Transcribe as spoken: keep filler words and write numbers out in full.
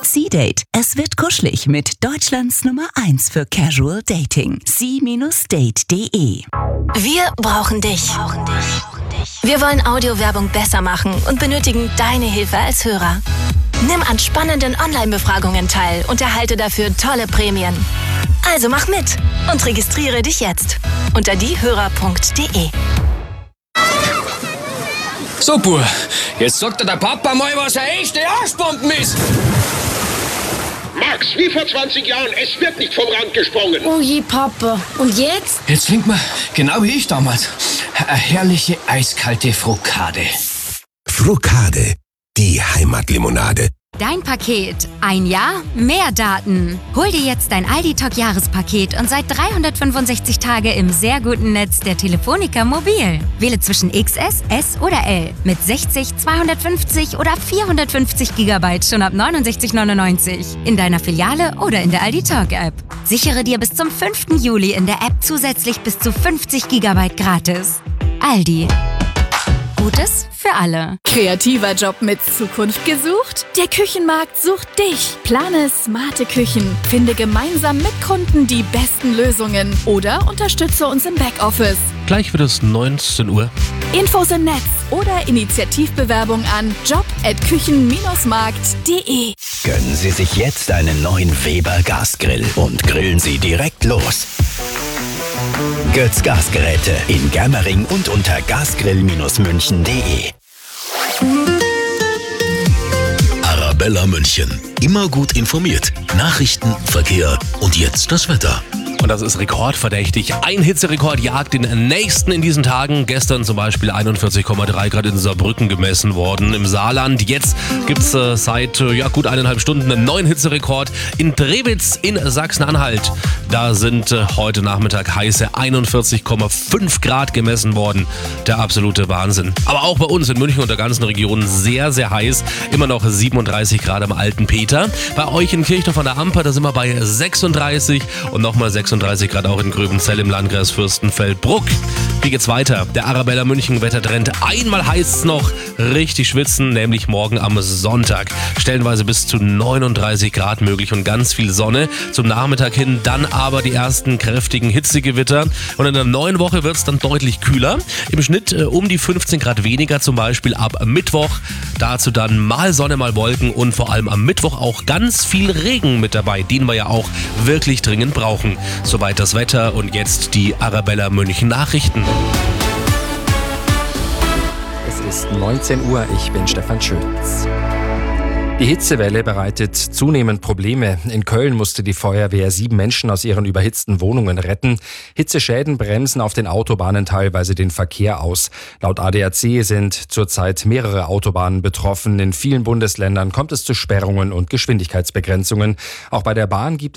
Sea-Date. Es wird kuschelig mit Deutschlands Nummer eins für Casual Dating. sea Date punkt de. Wir brauchen dich. Wir wollen Audiowerbung besser machen und benötigen deine Hilfe als Hörer. Nimm an spannenden Online-Befragungen teil und erhalte dafür tolle Prämien. Also mach mit und registriere dich jetzt unter diehörer punkt de. So, Bub, jetzt sagt dir der Papa mal, was eine echte Arschbomben ist. Max, wie vor zwanzig Jahren, es wird nicht vom Rand gesprungen. Oh je, Papa. Und jetzt? Jetzt trinkt man, genau wie ich damals, eine herrliche eiskalte Frokade. Frokade, die Heimatlimonade. Dein Paket. Ein Jahr, mehr Daten. Hol dir jetzt dein Aldi-Talk-Jahrespaket und seit dreihundertfünfundsechzig Tage im sehr guten Netz der Telefonica Mobil. Wähle zwischen X S, S oder L mit sechzig, zweihundertfünfzig oder vierhundertfünfzig Gigabyte schon ab neunundsechzig neunundneunzig. In deiner Filiale oder in der Aldi-Talk-App. Sichere dir bis zum fünften Juli in der App zusätzlich bis zu fünfzig Gigabyte gratis. Aldi. Gutes für alle. Kreativer Job mit Zukunft gesucht? Der Küchenmarkt sucht dich. Plane smarte Küchen. Finde gemeinsam mit Kunden die besten Lösungen oder unterstütze uns im Backoffice. Gleich wird es neunzehn Uhr. Infos im Netz oder Initiativbewerbung an job at küchen markt punkt de. Gönnen Sie sich jetzt einen neuen Weber Gasgrill und grillen Sie direkt los. Götz Gasgeräte in Germering und unter gasgrill Bindestrich münchen punkt de. Arabella München. Immer gut informiert. Nachrichten, Verkehr und jetzt das Wetter. Und das ist rekordverdächtig. Ein Hitzerekord jagt den nächsten in diesen Tagen. Gestern zum Beispiel einundvierzig Komma drei Grad in Saarbrücken gemessen worden. Im Saarland jetzt gibt es äh, seit äh, ja, gut eineinhalb Stunden einen neuen Hitzerekord. In Drewitz in Sachsen-Anhalt. Da sind äh, heute Nachmittag heiße einundvierzig Komma fünf Grad gemessen worden. Der absolute Wahnsinn. Aber auch bei uns in München und der ganzen Region sehr, sehr heiß. Immer noch siebenunddreißig Grad am Alten Peter. Bei euch in Kirchdorf an der Amper, da sind wir bei sechsunddreißig und nochmal sechsunddreißig Grad auch in Gröbenzell im Landkreis Fürstenfeldbruck. Wie geht's weiter? Der Arabella München Wettertrend. Einmal heißt's noch richtig schwitzen, nämlich morgen am Sonntag. Stellenweise bis zu neununddreißig Grad möglich und ganz viel Sonne. Zum Nachmittag hin dann aber die ersten kräftigen Hitzegewitter. Und in der neuen Woche wird's dann deutlich kühler. Im Schnitt äh, um die fünfzehn Grad weniger, zum Beispiel ab Mittwoch. Dazu dann mal Sonne, mal Wolken und vor allem am Mittwoch auch ganz viel Regen mit dabei, den wir ja auch wirklich dringend brauchen. Soweit das Wetter und jetzt die Arabella München Nachrichten. Es ist neunzehn Uhr, ich bin Stefan Schütz. Die Hitzewelle bereitet zunehmend Probleme. In Köln musste die Feuerwehr sieben Menschen aus ihren überhitzten Wohnungen retten. Hitzeschäden bremsen auf den Autobahnen teilweise den Verkehr aus. Laut A D A C sind zurzeit mehrere Autobahnen betroffen. In vielen Bundesländern kommt es zu Sperrungen und Geschwindigkeitsbegrenzungen. Auch bei der Bahn gibt es